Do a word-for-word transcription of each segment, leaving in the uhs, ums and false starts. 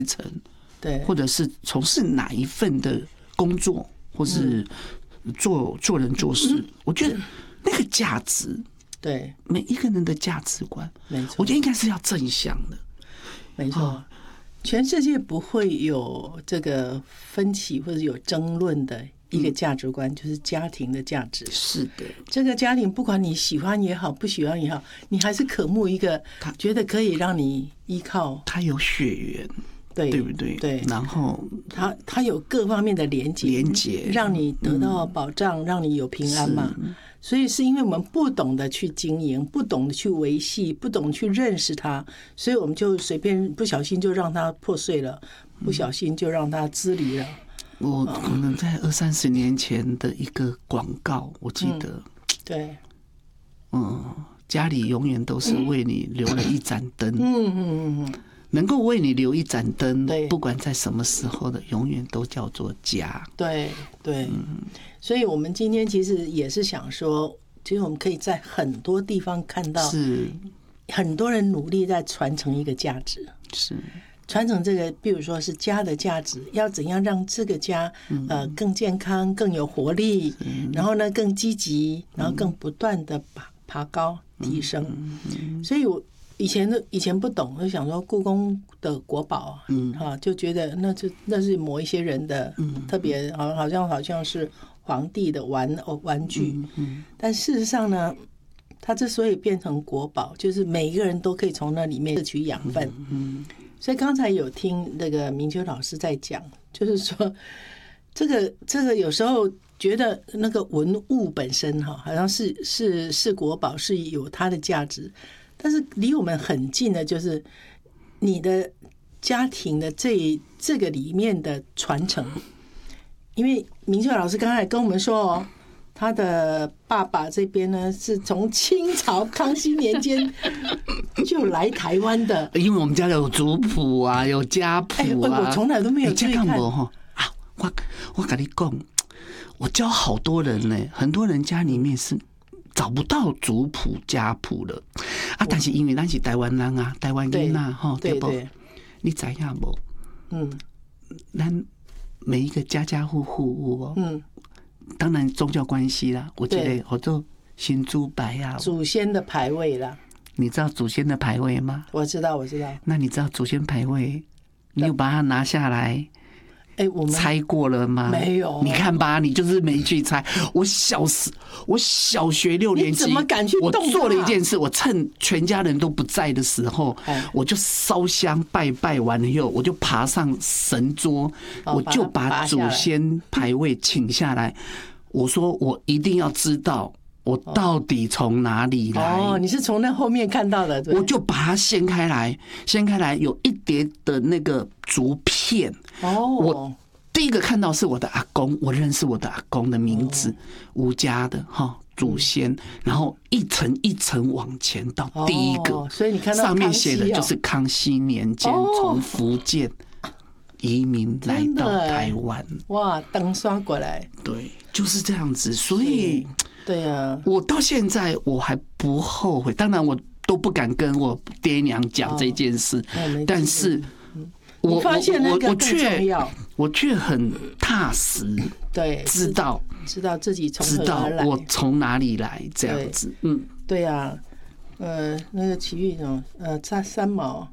层， 对， 或者是从事哪一份的工作，或是做做人做事，嗯、我觉得那个价值， 对每一个人的价值观， 没错， 我觉得应该是要正向的， 没错。哦，全世界不会有这个分歧或者有争论的一个价值观，嗯、就是家庭的价值。 是的， 这个家庭不管你喜欢也好，不喜欢也好，你还是渴慕一个觉得可以让你依靠。 他有血缘， 对对不对？ 对。 然后他他有各方面的连结， 连结让你得到保障，嗯、让你有平安嘛。所以是因为我们不懂得去经营，不懂得去维系，不懂得去认识它，所以我们就随便不小心就让它破碎了，不小心就让它支离了。 我可能在二三十年前的一个广告，我记得，嗯、 对， 嗯，家里永远都是为你留了一盏灯， 嗯嗯嗯， 能够为你留一盏灯，不管在什么时候的，永远都叫做家。 对对。嗯，所以我们今天其实也是想说，其实我们可以在很多地方看到， 是很多人努力在传承一个价值， 是传承这个，比如说是家的价值，要怎样让这个家呃更健康、更有活力，然后呢更积极，然后更不断的爬爬高提升。所以我以前的以前不懂，就想说故宫的国宝，嗯哈，就觉得那就那是某一些人的特别，好好像好像是皇帝的玩玩具，但事实上呢，它之所以变成国宝，就是每一个人都可以从那里面摄取养分。所以刚才有听那个明秋老师在讲，就是说这个这个有时候觉得那个文物本身哈，好像是是是国宝，是有它的价值，但是离我们很近的就是你的家庭的这这个里面的传承。因为明秋老师刚才跟我们说哦，他的爸爸这边呢是从清朝康熙年间就来台湾的， 因为我们家有族谱啊，有家谱啊， 欸、我从来都没有注意看。 啊，我我跟你讲，我教好多人呢，很多人家里面是找不到族谱家谱了啊，但是因为咱是台湾人啊，台湾人啊，哈，对不？你知影无？嗯，咱每一个家家户户哦，嗯。当然宗教关系啦，我觉得我做新猪白啊， 祖先的牌位啦。 你知道祖先的牌位吗？ 我知道，我知道。 那你知道祖先牌位，你有把它拿下来？ 哎，我们猜过了吗？ 没有。 你看吧，你就是没去猜。我小时，我小学六年级， 你怎么敢去动它？ 我做了一件事，我趁全家人都不在的时候，我就烧香拜拜完了以后，我就爬上神桌，我就把祖先牌位请下来。我说我一定要知道我到底从哪里来。 哦，你是从那后面看到的， 我就把它掀开来，掀开来有一叠的那个竹片。哦，我第一个看到是我的阿公，我认识我的阿公的名字，吴家的哈祖先，然后一层一层往前到第一个， 所以你看到上面写的就是康熙年间从福建移民来到台湾， 哇，登刷过来， 对，就是这样子。所以， 对啊， 我到现在我还不后悔，当然我都不敢跟我爹娘讲这件事，哦、但是。我发现那个更重要， 我却很踏实， 对， 知道知道自己从何而来，知道我从哪里来，这样子，嗯， 对呀、啊，呃，那个奇遇什呃，三三毛，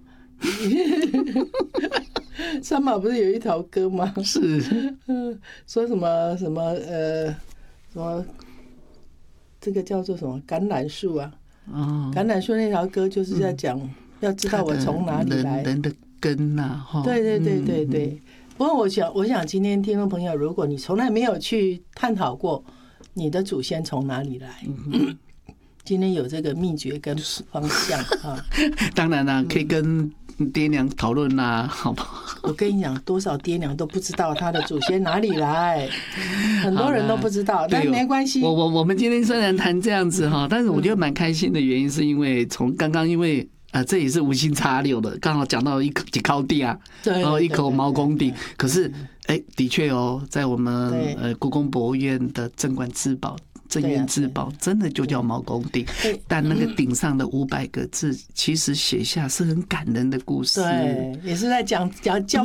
三毛不是有一条歌吗？ 是， 说什么什么呃什么，这个叫做什么橄榄树啊？哦，橄榄树那条歌就是在讲、嗯、要知道我从哪里来。 人的根呐，哈， 对对对对对。嗯、不过我想，我想今天听众朋友，如果你从来没有去探讨过你的祖先从哪里来，嗯、今天有这个秘诀跟方向啊。 当然啦，可以跟爹娘讨论啦，好不好？ 我跟你讲，多少爹娘都不知道他的祖先哪里来，很多人都不知道，但没关系。 我我我们今天虽然谈这样子哈，但是我觉得蛮开心的原因是因为从刚刚因为。啊，这也是无心插柳的，刚好讲到一口几口地啊，然后一口毛公地。可是，哎，的确哦，在我们呃故宫博物院的镇馆之宝、镇院之宝，真的就叫毛公地。但那个顶上的五百个字，其实写下是很感人的故事。 对，也是在讲讲教。